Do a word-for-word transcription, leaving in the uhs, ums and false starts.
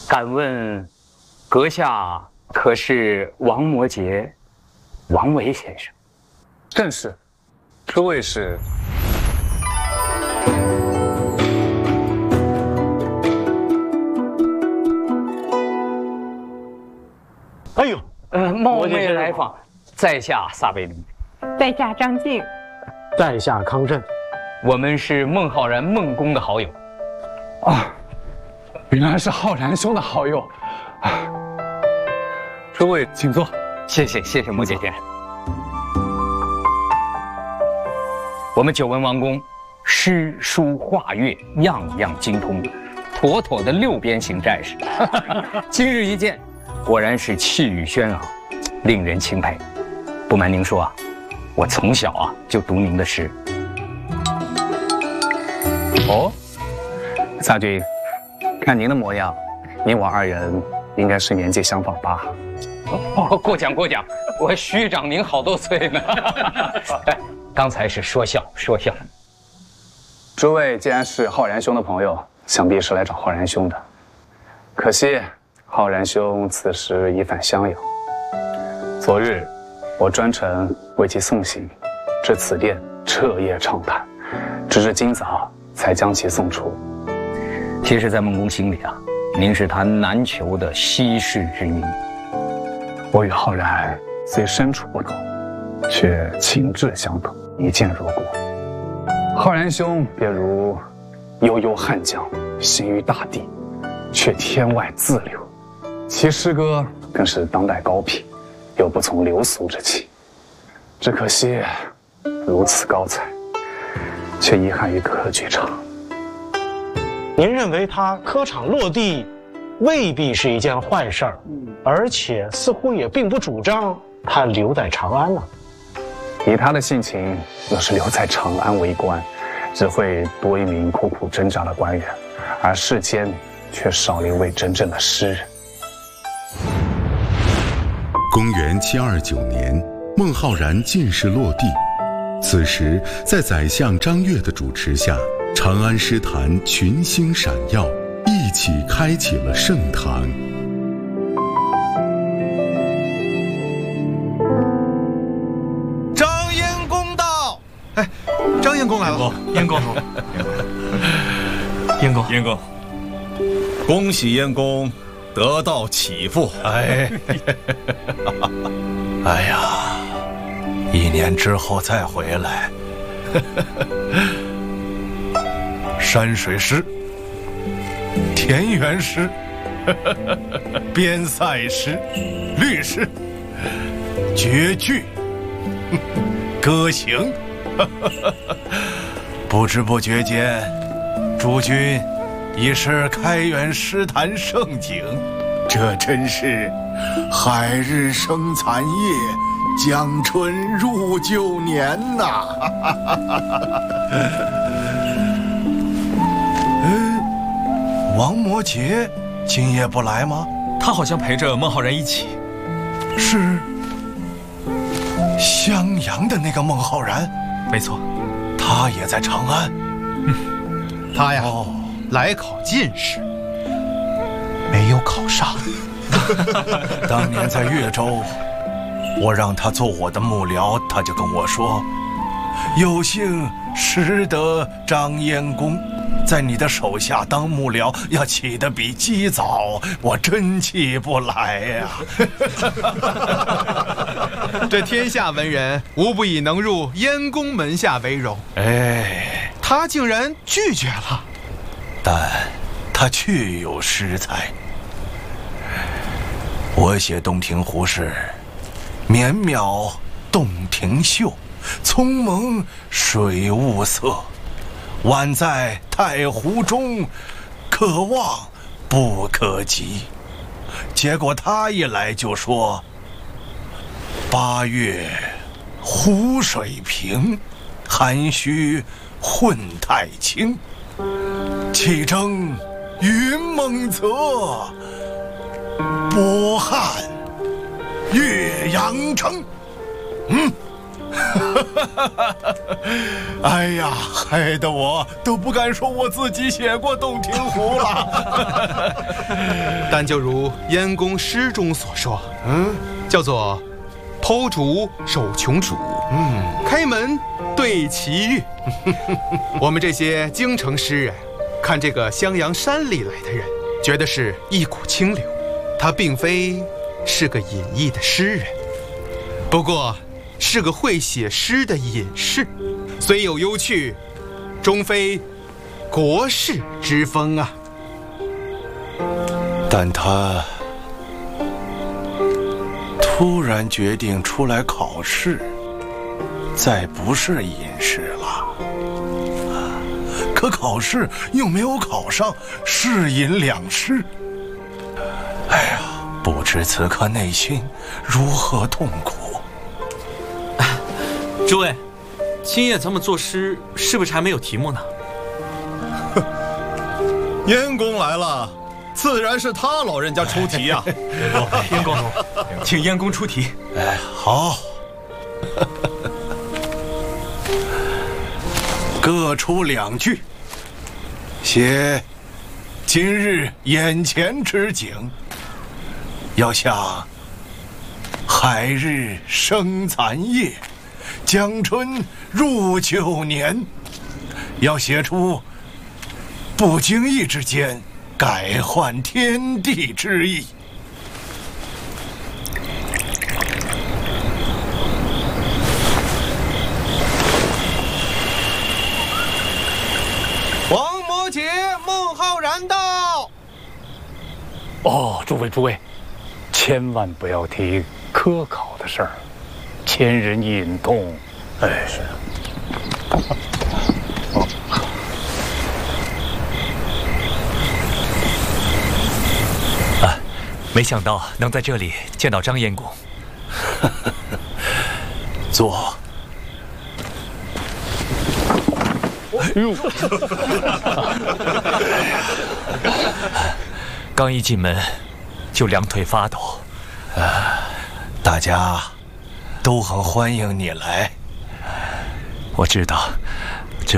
敢问，阁下可是王摩诘、王维先生？ 正是，这位是。 哎呦， 呃，冒昧来访，在下撒贝宁， 在下张静， 在下康震， 我们是孟浩然孟公的好友。 啊，原来是浩然兄的好友。啊，诸位请坐。 谢谢谢谢摩诘先生。我们久闻王公诗书画乐样样精通，妥妥的六边形战士。今日一见，果然是气宇轩昂，令人钦佩。不瞒您说啊，我从小啊就读您的诗。 哦，萨君，看您的模样，您我二人应该是年纪相仿吧？ 哦，过奖过奖，我虚长您好多岁呢。哎，刚才是说笑说笑。 诸位既然是浩然兄的朋友，想必是来找浩然兄的。可惜，浩然兄此时已返襄阳。昨日，我专程为其送行，至此殿彻夜畅谈，直至今早才将其送出。 其实，在孟公心里啊，您是他难求的稀世之女。 我与浩然虽身处不同，却情志相投，一见如故。浩然兄便如悠悠汉江，行于大地，却天外自流。其诗歌更是当代高品，又不从流俗之气。只可惜如此高才，却遗憾于科举场。 您认为他科场落地，未必是一件坏事儿，而且似乎也并不主张他留在长安呢。 以他的性情，若是留在长安为官，只会多一名苦苦挣扎的官员，而世间却少了一位真正的诗人。 公元七二九年，孟浩然进士落地。此时，在宰相张悦的主持下，长安诗坛群星闪耀，一起开启了盛唐。 张燕公到！哎，张燕公来了！ 燕公，燕公， 燕公，恭喜燕公得到启复！ 哎，哎呀，一年之后再回来，山水诗、田园诗、边塞诗、律诗、绝句、歌行，不知不觉间，诸君已是开元诗坛盛景，这真是海日生残夜，江春入旧年呐！嗯，王摩诘今夜不来吗？ 他好像陪着孟浩然一起。 是襄阳的那个孟浩然？ 没错， 他也在长安。 嗯，他呀， 哦， 来考进士，没有考上。 当年在越州，我让他做我的幕僚，他就跟我说：“有幸识得张燕公，在你的手下当幕僚，要起得比鸡早，我真起不来呀。” 这天下文人无不以能入燕公门下为荣。 哎， 他竟然拒绝了， 但他确有诗才。我写洞庭湖时，绵渺洞庭秀，葱茏水雾色，宛在太湖中，可望不可及。结果他一来就说：“八月湖水平，涵虚混太清，气蒸云梦泽，波撼岳阳城。”嗯， 哎呀，害得我都不敢说我自己写过《洞庭湖》了。 但就如燕公诗中所说， 嗯， 叫做“剖竹手琼竹， 嗯， 开门对奇遇”。我们这些京城诗人，看这个襄阳山里来的人，觉得是一股清流，他并非是个隐逸的诗人，不过是个会写诗的隐士，虽有幽趣，终非国士之风啊。 但他突然决定出来考试，再不是隐士了。可考试又没有考上，是隐两失。哎呀，不知此刻内心如何痛苦。 诸位，今夜咱们作诗是不是还没有题目呢？ 燕公来了，自然是他老人家出题呀、 啊。燕公，请燕公出题。 哎，好。各出两句，写今日眼前之景，要像亥日生残夜，江春入九年，要写出不经意之间改换天地之意。 王摩诘、孟浩然到。 哦，诸位诸位，千万不要提科考的事儿，千人隐痛。哎，是。 啊，没想到能在这里见到张燕公。 坐。 哎呦！ 刚一进门，就两腿发抖。 啊，大家都很欢迎你来。 我知道，